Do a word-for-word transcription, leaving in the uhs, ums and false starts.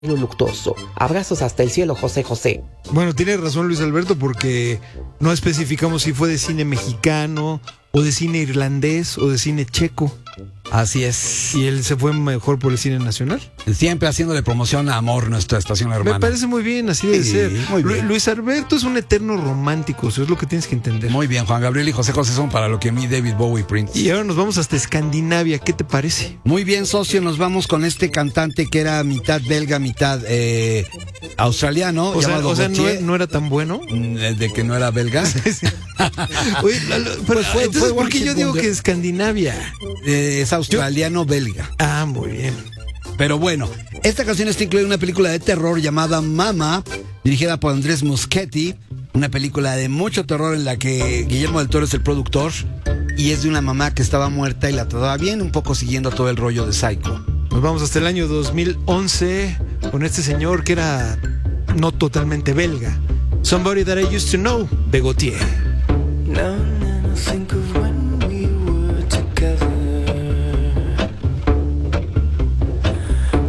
luctuoso. Abrazos hasta el cielo, José José. Bueno, tiene razón Luis Alberto, porque no especificamos si fue de cine mexicano o de cine irlandés o de cine checo. Así es. Y él se fue mejor por el cine nacional. Siempre haciéndole promoción a Amor, nuestra estación hermana. Me parece muy bien, así debe Sí, ser. muy bien. Luis Alberto es un eterno romántico, eso es lo que tienes que entender. Muy bien, Juan Gabriel y José José son para lo que mí David Bowie Prince. Y ahora nos vamos hasta Escandinavia, ¿qué te parece? Muy bien, socio, nos vamos con este cantante que era mitad belga, mitad eh, australiano. O sea, llamado o sea, no, Gautier. no era tan bueno. De que no era belga. Oye, Lalo, pero, Pues fue- entonces, fue ¿por qué yo digo Wonder. que Escandinavia? Eh, es australiano-belga. Ah, muy bien. Pero bueno, esta canción está incluida en una película de terror llamada Mama, dirigida por Andrés Muschietti. Una película de mucho terror en la que Guillermo del Toro es el productor. Y es de una mamá que estaba muerta y la trataba bien, un poco siguiendo todo el rollo de Psycho. Nos vamos hasta el año dos mil once con este señor que era no totalmente belga. Somebody That I Used to Know, de Gautier. Now and then I think